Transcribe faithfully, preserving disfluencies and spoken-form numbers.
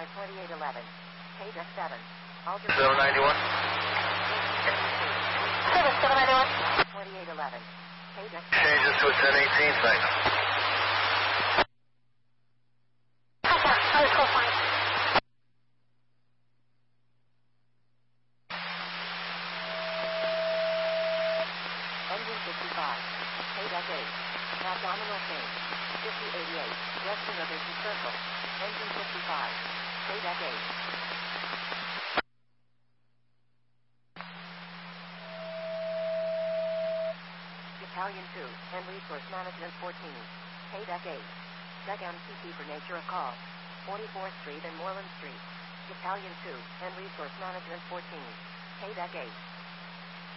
five, twenty-eight eleven. K deck seven. Alter seven ninety-one. seven, seven ninety-one. twenty-eight eleven. K deck seven. Changes to a ten eighteen, thanks. Engine fifty-five. K deck eight. Abdominal change. fifty eighty-eight. Western Revision Circle. Engine fifty-five. K deck eight. Battalion two, and Resource Management fourteen. K deck eight. Deck M C P for nature of call. forty-fourth Street and Moreland Street. Battalion two, and Resource Management fourteen. K deck eight.